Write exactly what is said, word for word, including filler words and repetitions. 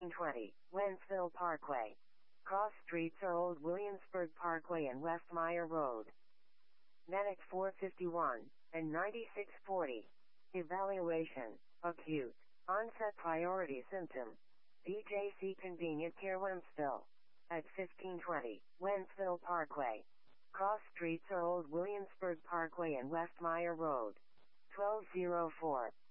twenty, Wentzville Parkway. Cross streets are Old Williamsburg Parkway and Westmeyer Road. Medic four fifty-one and ninety-six forty. Evaluation. Acute. Onset priority symptom. B J C Convenient Care Wentzville. At fifteen twenty, Wentzville Parkway. Cross streets are Old Williamsburg Parkway and Westmeyer Road. twelve oh four.